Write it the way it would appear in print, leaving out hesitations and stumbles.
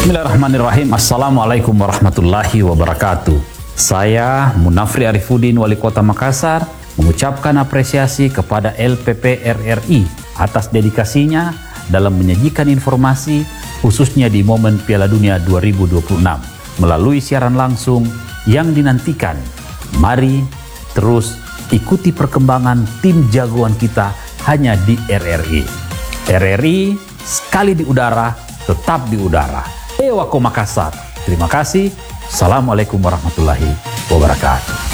Bismillahirrahmanirrahim. Assalamualaikum warahmatullahi wabarakatuh. Saya Munafri Arifuddin, Wali Kota Makassar, mengucapkan apresiasi kepada LPP RRI atas dedikasinya dalam menyajikan informasi khususnya di momen Piala Dunia 2026 melalui siaran langsung yang dinantikan. Mari terus ikuti perkembangan tim jagoan kita hanya di RRI. RRI sekali di udara, tetap di udara. Ewako Makassar. Terima kasih. Assalamualaikum warahmatullahi wabarakatuh.